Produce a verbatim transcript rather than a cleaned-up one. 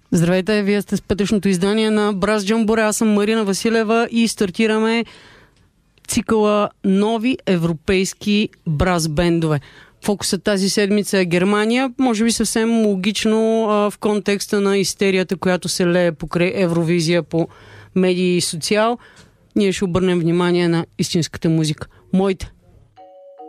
Здравейте, вие сте с петъчното издание на Браз Джамборе. Аз съм Марина Василева и стартираме цикъла нови европейски браз бендове. Фокусът тази седмица е Германия, може би съвсем логично а, в контекста на истерията, която се лее покрай Евровизия по медии и социал. Ние ще обърнем внимание на истинската музика. Моите